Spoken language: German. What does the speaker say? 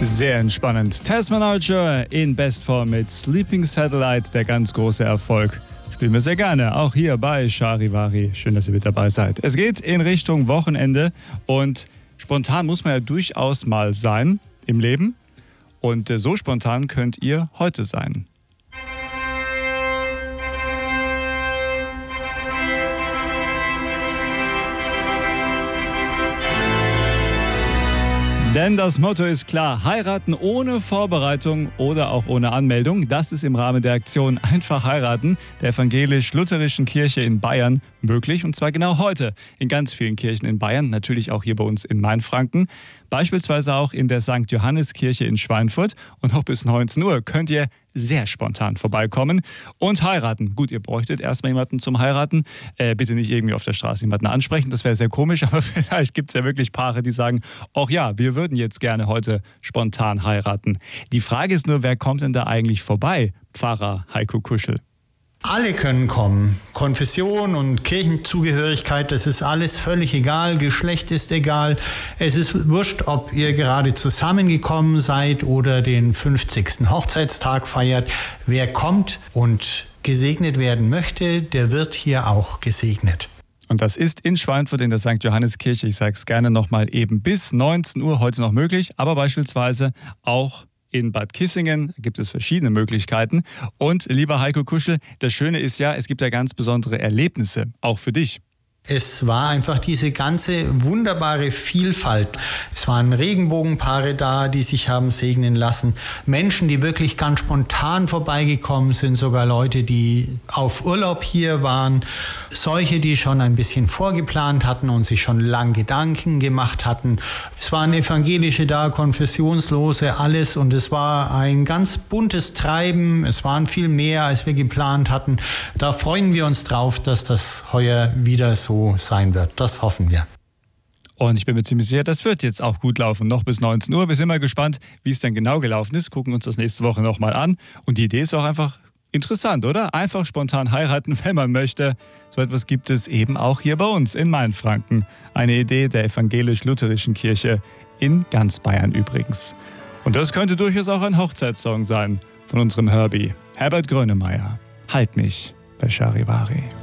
Sehr entspannend. Tasman Archer in Bestform mit Sleeping Satellite, der ganz große Erfolg. Spielen wir sehr gerne, auch hier bei Charivari. Schön, dass ihr mit dabei seid. Es geht in Richtung Wochenende und spontan muss man ja durchaus mal sein im Leben. Und so spontan könnt ihr heute sein. Denn das Motto ist klar, heiraten ohne Vorbereitung oder auch ohne Anmeldung. Das ist im Rahmen der Aktion Einfach heiraten der evangelisch-lutherischen Kirche in Bayern möglich. Und zwar genau heute in ganz vielen Kirchen in Bayern, natürlich auch hier bei uns in Mainfranken. Beispielsweise auch in der St. Johannes-Kirche in Schweinfurt. Und noch bis 19 Uhr könnt ihr sehr spontan vorbeikommen und heiraten. Gut, ihr bräuchtet erstmal jemanden zum Heiraten. Bitte nicht irgendwie auf der Straße jemanden ansprechen, das wäre sehr komisch, aber vielleicht gibt es ja wirklich Paare, die sagen, ach ja, wir würden jetzt gerne heute spontan heiraten. Die Frage ist nur, wer kommt denn da eigentlich vorbei? Pfarrer Heiko Kuschel. Alle können kommen. Konfession und Kirchenzugehörigkeit, das ist alles völlig egal. Geschlecht ist egal. Es ist wurscht, ob ihr gerade zusammengekommen seid oder den 50. Hochzeitstag feiert. Wer kommt und gesegnet werden möchte, der wird hier auch gesegnet. Und das ist in Schweinfurt in der St. Johannes-Kirche. Ich sage es gerne nochmal eben bis 19 Uhr heute noch möglich, aber beispielsweise auch in Bad Kissingen gibt es verschiedene Möglichkeiten. Und lieber Heiko Kuschel, das Schöne ist ja, es gibt ja ganz besondere Erlebnisse, auch für dich. Es war einfach diese ganze wunderbare Vielfalt. Es waren Regenbogenpaare da, die sich haben segnen lassen. Menschen, die wirklich ganz spontan vorbeigekommen sind, sogar Leute, die auf Urlaub hier waren. Solche, die schon ein bisschen vorgeplant hatten und sich schon lang Gedanken gemacht hatten. Es waren Evangelische da, Konfessionslose, alles. Und es war ein ganz buntes Treiben. Es waren viel mehr, als wir geplant hatten. Da freuen wir uns drauf, dass das heuer wieder so sein wird. Das hoffen wir. Und ich bin mir ziemlich sicher, das wird jetzt auch gut laufen. Noch bis 19 Uhr. Wir sind mal gespannt, wie es dann genau gelaufen ist. Gucken uns das nächste Woche nochmal an. Und die Idee ist auch einfach interessant, oder? Einfach spontan heiraten, wenn man möchte. So etwas gibt es eben auch hier bei uns in Mainfranken. Eine Idee der evangelisch-lutherischen Kirche in ganz Bayern übrigens. Und das könnte durchaus auch ein Hochzeitssong sein von unserem Herbie, Herbert Grönemeyer. Halt mich bei Charivari.